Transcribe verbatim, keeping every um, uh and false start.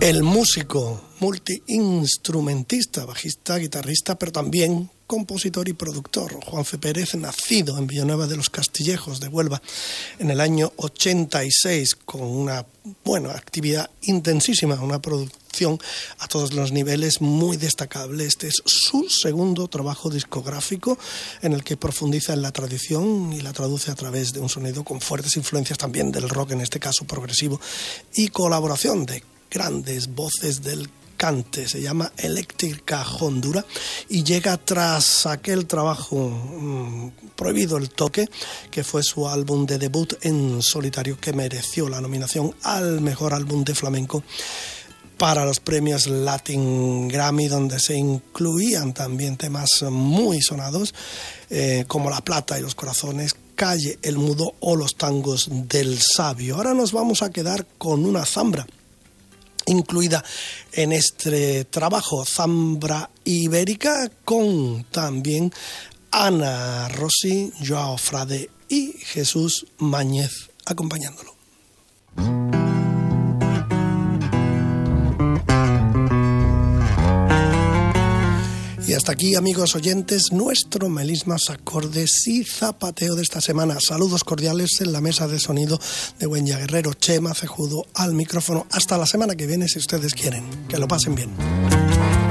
El músico, multiinstrumentista, bajista, guitarrista, pero también compositor y productor, Juanfe Pérez, nacido en Villanueva de los Castillejos de Huelva en el año ochenta y seis, con una bueno, actividad intensísima, una producción a todos los niveles muy destacable. Este es su segundo trabajo discográfico en el que profundiza en la tradición y la traduce a través de un sonido con fuertes influencias también del rock, en este caso progresivo, y colaboración de grandes voces del cante. Se llama Eléctrica Hondura y llega tras aquel trabajo mmm, Prohibido el Toque, que fue su álbum de debut en solitario, que mereció la nominación al mejor álbum de flamenco para los premios Latin Grammy, donde se incluían también temas muy sonados eh, como La Plata y los Corazones, Calle, El Mudo o los tangos del Sabio. Ahora nos vamos a quedar con una zambra incluida en este trabajo, zambra ibérica, con también Ana Rossi, Joao Frade y Jesús Mañez acompañándolo. Y hasta aquí, amigos oyentes, nuestro Melismas, Acordes y Zapateo de esta semana. Saludos cordiales en la mesa de sonido de Güenya Guerrero, Chema Cejudo al micrófono. Hasta la semana que viene, si ustedes quieren. Que lo pasen bien.